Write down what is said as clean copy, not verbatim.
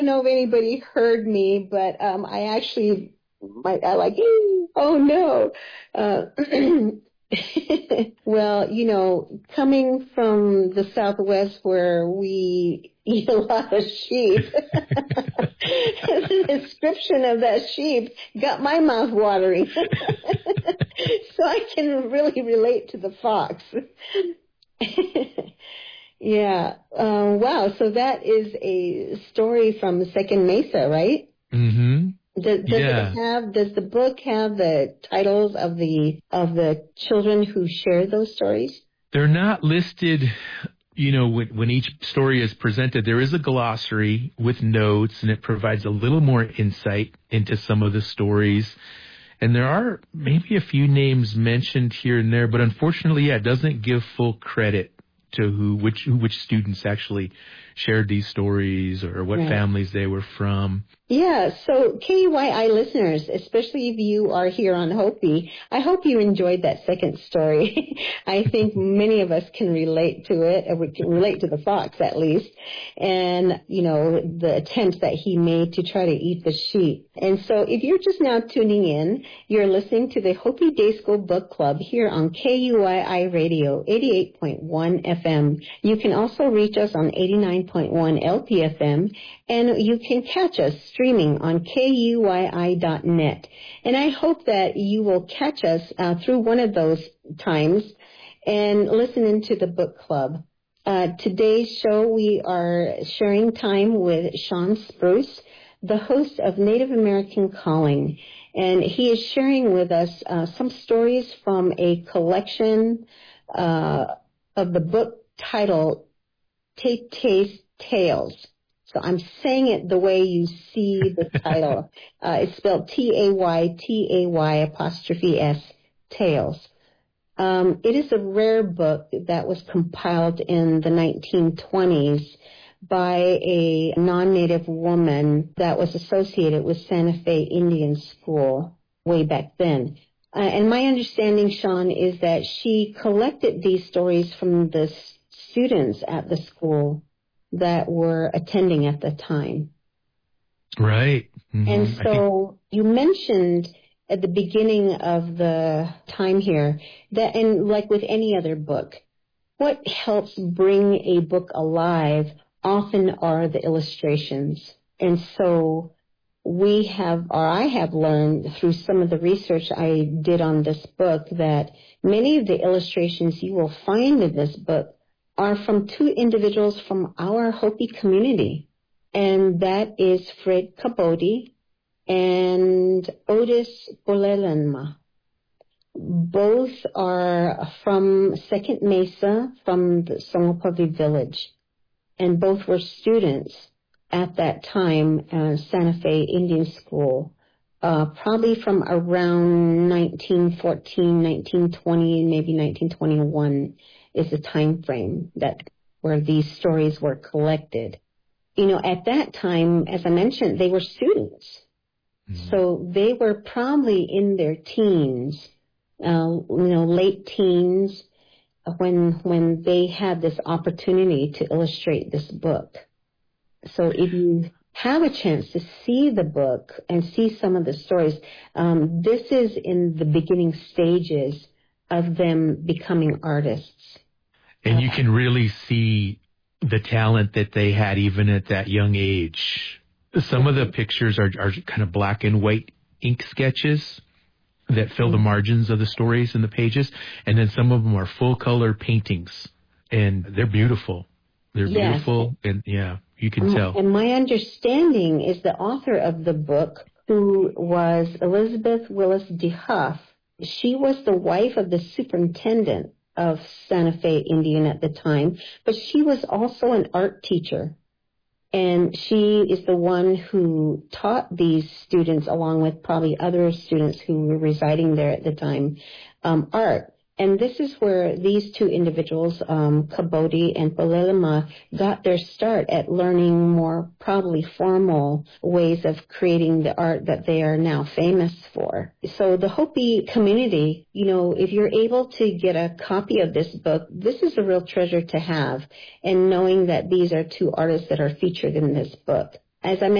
don't know if anybody heard me, but I actually, I like, oh no. Well, coming from the Southwest where we eat a lot of sheep, the description of that sheep got my mouth watering. So I can really relate to the fox. Yeah. Wow. So that is a story from Second Mesa, right? Mm-hmm. Does the book have the titles of the children who shared those stories? They're not listed. When each story is presented, there is a glossary with notes, and it provides a little more insight into some of the stories. And there are maybe a few names mentioned here and there, but unfortunately, it doesn't give full credit to which students actually shared these stories or what families they were from. Yeah, so KUYI listeners, especially if you are here on Hopi, I hope you enjoyed that second story. I think many of us can relate to it, or we can relate to the fox at least, and, the attempt that he made to try to eat the sheep. And so if you're just now tuning in, you're listening to the Hopi Day School Book Club here on KUYI Radio 88.1 FM. You can also reach us on 89.1 LPFM, and you can catch us streaming on KUYI.net. And I hope that you will catch us through one of those times and listen into the book club. Today's show, we are sharing time with Sean Spruce, the host of Native American Calling. And he is sharing with us some stories from a collection of the book titled Tay-Tay's Tales. So I'm saying it the way you see the title. It's spelled Taytay', Tales. It is a rare book that was compiled in the 1920s by a non-native woman that was associated with Santa Fe Indian School way back then. And my understanding, Sean, is that she collected these stories from the students at the school that were attending at the time. Right. Mm-hmm. And so you mentioned at the beginning of the time here that, and like with any other book, what helps bring a book alive often are the illustrations. And so I have learned through some of the research I did on this book that many of the illustrations you will find in this book are from two individuals from our Hopi community, and that is Fred Cabody and Otis Bolelenma. Both are from Second Mesa, from the Songopavi village, and both were students at that time at Santa Fe Indian School, probably from around 1914, 1920, maybe 1921. Is the time frame where these stories were collected. At that time, as I mentioned, they were students. Mm-hmm. So they were probably in their teens, late teens, when they had this opportunity to illustrate this book. So if you have a chance to see the book and see some of the stories, this is in the beginning stages of them becoming artists. And you can really see the talent that they had even at that young age. Some of the pictures are kind of black and white ink sketches that fill the margins of the stories in the pages. And then some of them are full color paintings. And they're beautiful. They're beautiful. And you can tell. And my understanding is the author of the book, who was Elizabeth Willis DeHuff, she was the wife of the superintendent of Santa Fe Indian at the time, but she was also an art teacher. And she is the one who taught these students, along with probably other students who were residing there at the time, art. And this is where these two individuals, Cabody and Bolelenma, got their start at learning more probably formal ways of creating the art that they are now famous for. So the Hopi community, if you're able to get a copy of this book, this is a real treasure to have. And knowing that these are two artists that are featured in this book. As I mentioned,